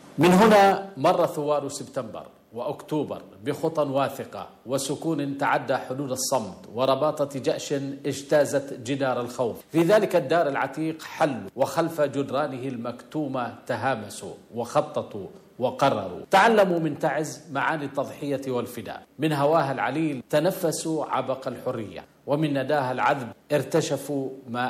من هنا مر ثوار سبتمبر وأكتوبر بخطى واثقة وسكون تعدى حدود الصمت ورباطة جأش اجتازت جدار الخوف. في ذلك الدار العتيق حلوا وخلف جدرانه المكتومة تهامسوا وخططوا وقرروا، تعلموا من تعز معاني التضحية والفداء، من هواها العليل تنفسوا عبق الحرية، ومن نداها العذب ارتشفوا ما